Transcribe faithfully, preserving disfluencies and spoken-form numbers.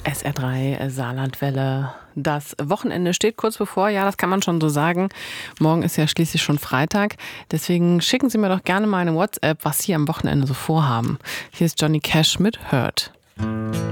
S R drei Saarlandwelle. Das Wochenende steht kurz bevor, ja, das kann man schon so sagen. Morgen ist ja schließlich schon Freitag. Deswegen schicken Sie mir doch gerne mal eine WhatsApp, was Sie am Wochenende so vorhaben. Hier ist Johnny Cash mit Hurt.